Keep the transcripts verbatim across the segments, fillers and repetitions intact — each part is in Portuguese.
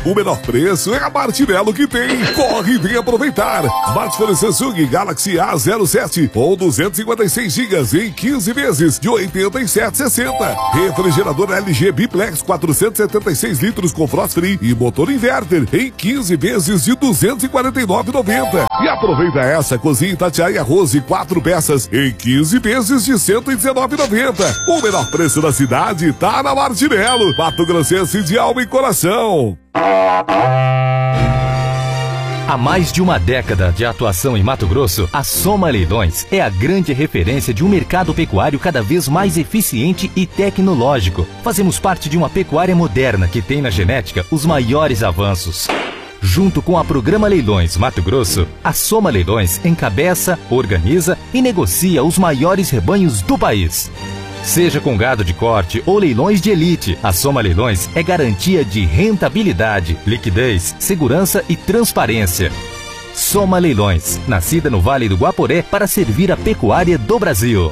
O menor preço é a Martinello que tem. Corre e vem aproveitar. Smartphone Samsung Galaxy A zero sete ou duzentos e cinquenta e seis gigas em quinze vezes de oitenta e sete reais e sessenta centavos. Refrigerador L G Biplex quatrocentos e setenta e seis litros com frost free e motor inverter em quinze vezes de duzentos e quarenta e nove reais e noventa centavos. E aproveita essa cozinha Itatiaia Rose quatro peças em quinze vezes de cento e dezenove reais e noventa centavos. O menor preço da cidade tá na Martinello. Mato Grossense de alma e coração. Há mais de uma década de atuação em Mato Grosso, a Soma Leilões é a grande referência de um mercado pecuário cada vez mais eficiente e tecnológico. Fazemos parte de uma pecuária moderna que tem na genética os maiores avanços. Junto com a Programa Leilões Mato Grosso, a Soma Leilões encabeça, organiza e negocia os maiores rebanhos do país. Seja com gado de corte ou leilões de elite, a Soma Leilões é garantia de rentabilidade, liquidez, segurança e transparência. Soma Leilões, nascida no Vale do Guaporé para servir a pecuária do Brasil.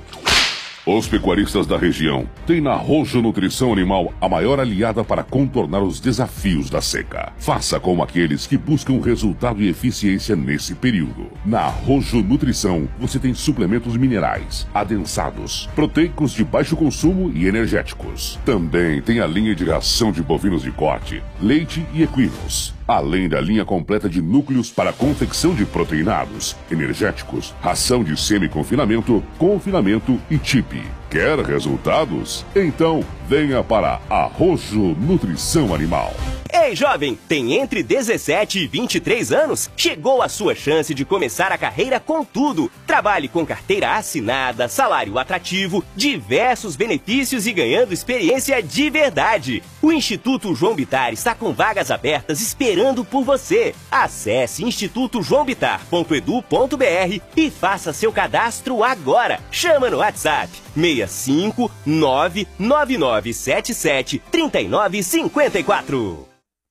Os pecuaristas da região têm na Rojo Nutrição Animal a maior aliada para contornar os desafios da seca. Faça como aqueles que buscam resultado e eficiência nesse período. Na Rojo Nutrição, você tem suplementos minerais, adensados, proteicos de baixo consumo e energéticos. Também tem a linha de ração de bovinos de corte, leite e equinos. Além da linha completa de núcleos para confecção de proteinados, energéticos, ração de semi-confinamento, confinamento e chip. Quer resultados? Então venha para a Rojo Nutrição Animal. Ei, jovem, tem entre dezessete e vinte e três anos? Chegou a sua chance de começar a carreira com tudo. Trabalhe com carteira assinada, salário atrativo, diversos benefícios e ganhando experiência de verdade. O Instituto João Bittar está com vagas abertas esperando por você. Acesse instituto joão bittar ponto edu ponto br e faça seu cadastro agora. Chama no WhatsApp seis cinco nove nove nove sete sete três nove cinco quatro.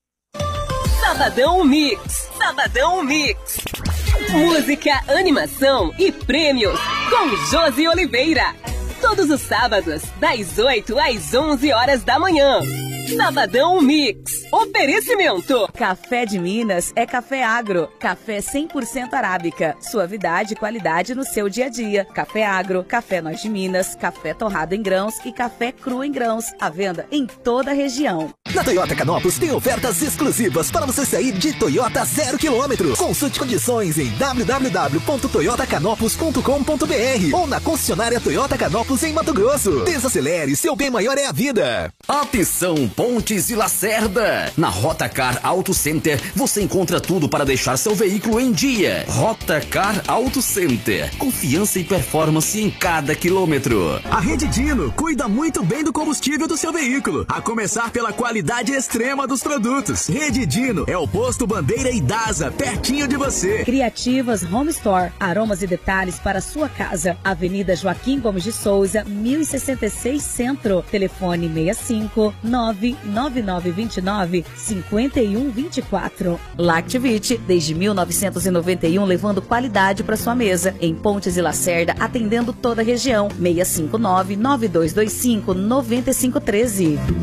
Sabadão Mix, Sabadão Mix. Música, animação e prêmios com Josi Oliveira. Todos os sábados, das oito às onze horas da manhã. Sabadão Mix. Oferecimento. Café de Minas é café agro. Café cem por cento arábica. Suavidade e qualidade no seu dia a dia. Café agro, café Nós de Minas, café torrado em grãos e café cru em grãos. À venda em toda a região. Na Toyota Canopus tem ofertas exclusivas para você sair de Toyota zero quilômetros. Consulte condições em w w w ponto toyota canopus ponto com ponto b r ou na concessionária Toyota Canopus em Mato Grosso. Desacelere, seu bem maior é a vida. Opção Pontes e Lacerda. Na Rota Car Auto Center você encontra tudo para deixar seu veículo em dia. Rota Car Auto Center. Confiança e performance em cada quilômetro. A Rede Dino cuida muito bem do combustível do seu veículo, a começar pela qualidade extrema dos produtos. Rede Dino é o posto Bandeira e Daza, pertinho de você. Criativas Home Store, aromas e detalhes para sua casa. Avenida Joaquim Gomes de Souza, mil e sessenta e seis Centro. Telefone seis cinco nove nove nove dois nove cinco um dois quatro. Lactivite, desde mil novecentos e noventa e um, levando qualidade para sua mesa. Em Pontes e Lacerda, atendendo toda a região. seis cinco nove nove dois dois cinco nove cinco um três.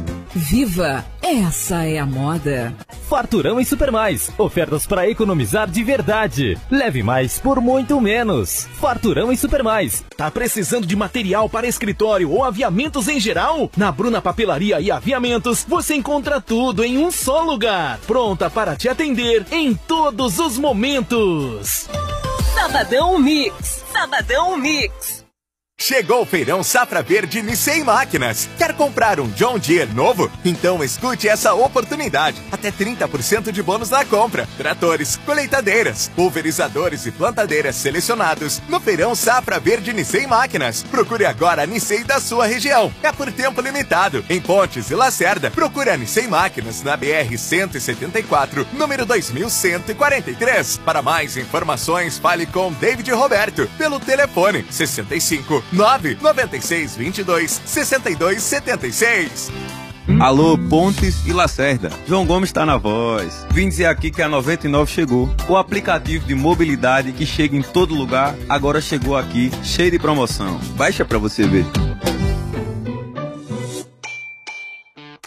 Viva! Essa é a moda. Farturão em Supermais. Ofertas para economizar de verdade. Leve mais por muito menos. Farturão em Supermais. Tá precisando de material para escritório ou aviamentos em geral? Na Bruna Papelaria e Aviamentos você encontra tudo em um só lugar. Pronta para te atender em todos os momentos. Sabadão Mix. Sabadão Mix. Chegou o feirão Safra Verde Nissei Máquinas. Quer comprar um John Deere novo? Então escute essa oportunidade. Até trinta por cento de bônus na compra. Tratores, colheitadeiras, pulverizadores e plantadeiras selecionados no feirão Safra Verde Nissei Máquinas. Procure agora a Nissei da sua região. É por tempo limitado. Em Pontes e Lacerda, procure a Nissei Máquinas na B R cento e setenta e quatro, número dois mil cento e quarenta e três. Para mais informações, fale com David Roberto pelo telefone sessenta e cinco, nove nove seis dois dois sessenta e dois setenta e seis. Alô, Pontes e Lacerda. João Gomes está na voz. Vim dizer aqui que a noventa e nove chegou. O aplicativo de mobilidade que chega em todo lugar, agora chegou aqui, cheio de promoção. Baixa pra você ver. No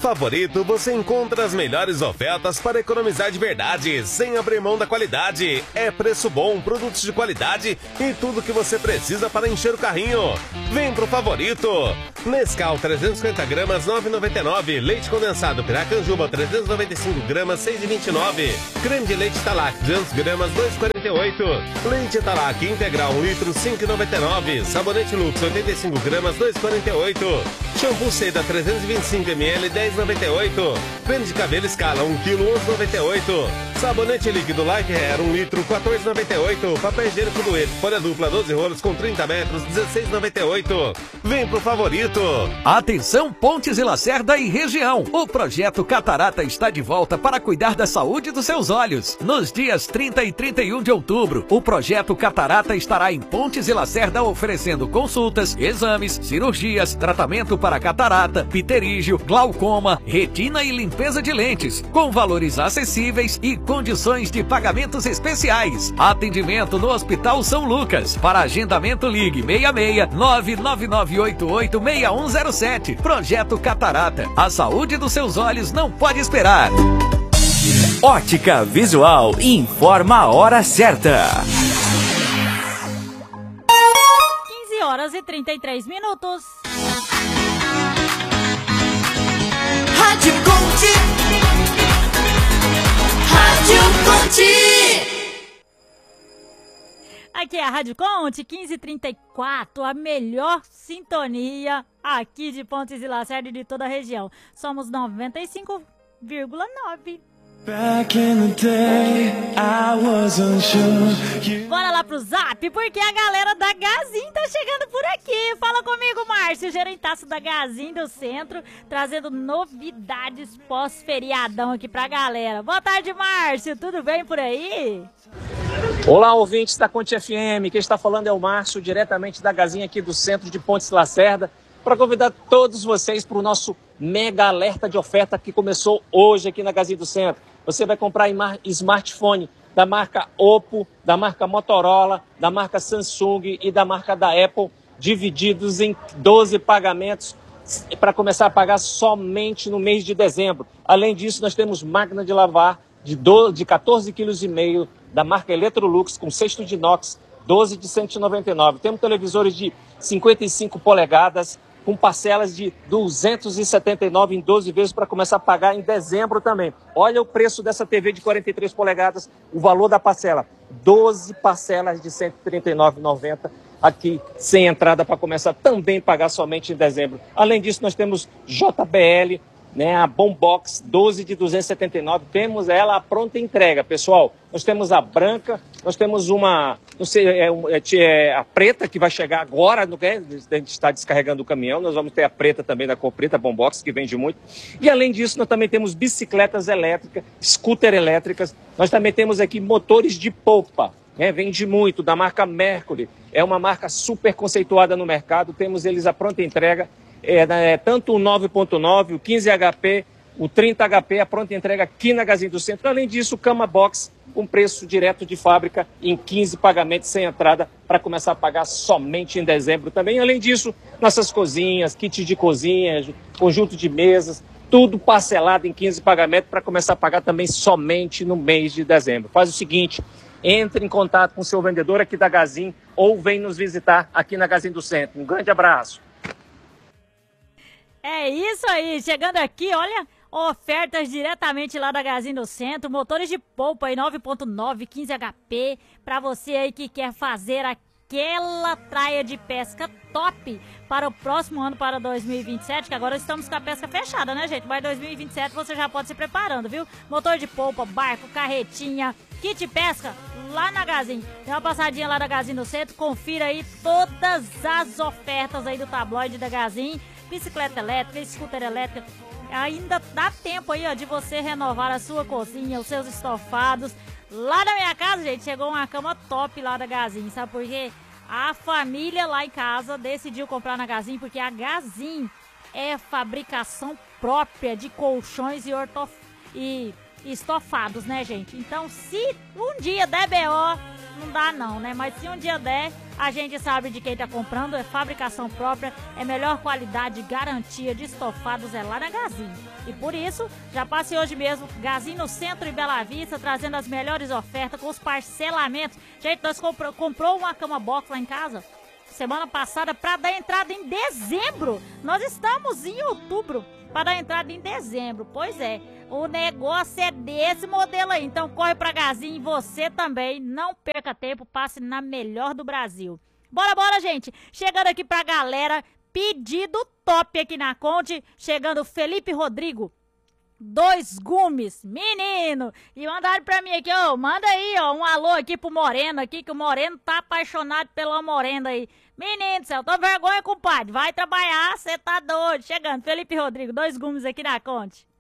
Favorito, você encontra as melhores ofertas para economizar de verdade, sem abrir mão da qualidade. É preço bom, produtos de qualidade e tudo que você precisa para encher o carrinho. Vem pro Favorito. Nescau trezentos e cinquenta gramas, nove reais e noventa e nove centavos. Leite condensado Piracanjuba trezentos e noventa e cinco gramas, seis reais e vinte e nove centavos. Creme de leite Talac duzentos gramas, dois reais e quarenta e oito centavos. Leite Talac integral um litro, cinco reais e noventa e nove centavos. Sabonete Lux oitenta e cinco gramas, dois reais e quarenta e oito centavos. Shampoo Seda trezentos e vinte e cinco mililitros, dez reais e noventa e oito centavos. Creme de cabelo Escala um quilo, onze reais e noventa e oito centavos. Sabonete líquido Life Hair um litro, quatorze reais e noventa e oito centavos. Papel higiênico Dueto, folha dupla doze rolos com trinta metros, dezesseis reais e noventa e oito centavos. Vem pro Favorito. Atenção Pontes e Lacerda e região. O projeto Catarata está de volta para cuidar da saúde dos seus olhos. Nos dias trinta e trinta e um de outubro, o projeto Catarata estará em Pontes e Lacerda oferecendo consultas, exames, cirurgias, tratamento para catarata, pterígio, glaucoma, retina e limpeza de lentes, com valores acessíveis e condições de pagamentos especiais. Atendimento no Hospital São Lucas. Para agendamento ligue seis seis nove nove nove oito oito seis um zero sete. Projeto Catarata. A saúde dos seus olhos não pode esperar. Ótica Visual informa a hora certa. quinze horas e trinta e três minutos. Rádio Conte. Rádio Conte. Aqui é a Rádio Conte, quinze e trinta e quatro, a melhor sintonia aqui de Pontes e Lacerda e de toda a região. Somos noventa e cinco vírgula nove. Back in the day, I wasn't sure. Bora lá pro Zap, porque a galera da Gazin tá chegando por aqui. Fala comigo, Márcio, gerentaço da Gazin do Centro, trazendo novidades pós-feriadão aqui pra galera. Boa tarde, Márcio, tudo bem por aí? Olá, ouvintes da Conte F M, quem está falando é o Márcio, diretamente da Gazin aqui do Centro de Pontes e Lacerda, para convidar todos vocês para o nosso mega alerta de oferta que começou hoje aqui na Gazin do Centro. Você vai comprar smartphone da marca Oppo, da marca Motorola, da marca Samsung e da marca da Apple, divididos em doze pagamentos para começar a pagar somente no mês de dezembro. Além disso, nós temos máquina de lavar de, de quatorze vírgula cinco quilos da marca Electrolux com cesto de inox, doze de cento e noventa e nove. Temos televisores de cinquenta e cinco polegadas com parcelas de duzentos e setenta e nove em doze vezes para começar a pagar em dezembro também. Olha o preço dessa T V de quarenta e três polegadas, o valor da parcela, doze parcelas de cento e trinta e nove reais e noventa centavos aqui, sem entrada, para começar a também pagar somente em dezembro. Além disso, nós temos J B L, né, a Bombox doze de duzentos e setenta e nove, temos ela a pronta entrega, pessoal. Nós temos a branca, nós temos uma, não sei, é, é a preta que vai chegar agora, no, é, a gente está descarregando o caminhão, nós vamos ter a preta também, da cor preta, a Bombox, que vende muito. E além disso, nós também temos bicicletas elétricas, scooter elétricas, nós também temos aqui motores de polpa, né, vende muito, da marca Mercury, é uma marca super conceituada no mercado, temos eles a pronta entrega. É, é, tanto o nove ponto nove, o quinze H P, o trinta H P, a pronta entrega aqui na Gazin do Centro. Além disso, o Cama Box com preço direto de fábrica em quinze pagamentos sem entrada para começar a pagar somente em dezembro também. Além disso, nossas cozinhas, kit de cozinha, conjunto de mesas, tudo parcelado em quinze pagamentos para começar a pagar também somente no mês de dezembro. Faz o seguinte, entre em contato com o seu vendedor aqui da Gazin ou vem nos visitar aqui na Gazin do Centro. Um grande abraço. É isso aí, chegando aqui, olha, ofertas diretamente lá da Gazin do Centro, motores de polpa aí, nove ponto nove, quinze H P, para você aí que quer fazer aquela praia de pesca top para o próximo ano, para dois mil e vinte e sete, que agora estamos com a pesca fechada, né, gente? Mas dois mil e vinte e sete você já pode se preparando, viu? Motor de polpa, barco, carretinha, kit pesca, lá na Gazin. Dê uma passadinha lá da Gazin do Centro, confira aí todas as ofertas aí do tabloide da Gazin. Bicicleta elétrica, scooter elétrica, ainda dá tempo aí, ó, de você renovar a sua cozinha, os seus estofados. Lá na minha casa, gente, chegou uma cama top lá da Gazin, sabe por quê? A família lá em casa decidiu comprar na Gazin, porque a Gazin é fabricação própria de colchões e, ortof... e estofados, né, gente? Então, se um dia der B O, não dá não, né? Mas se um dia der, a gente sabe de quem tá comprando, é fabricação própria, é melhor qualidade, garantia de estofados, é lá na Gazin. E por isso, já passe hoje mesmo, Gazin no centro e Bela Vista, trazendo as melhores ofertas com os parcelamentos. Gente, nós comprou, comprou uma cama box lá em casa semana passada para dar entrada em dezembro. Nós estamos em outubro para dar entrada em dezembro. Pois é, o negócio é desse modelo aí. Então corre pra Gazin, você também. Não perca tempo, passe na melhor do Brasil. Bora, bora, gente. Chegando aqui pra galera, pedido top aqui na Conte. Chegando Felipe Rodrigo. Dois gumes, menino. E mandaram pra mim aqui, ó, manda aí, ó, um alô aqui pro Moreno aqui, que o Moreno tá apaixonado pela Morena aí. Menino do céu, tô vergonha, compadre. Vai trabalhar, cê tá doido. Chegando, Felipe Rodrigo, dois gumes aqui na Conte.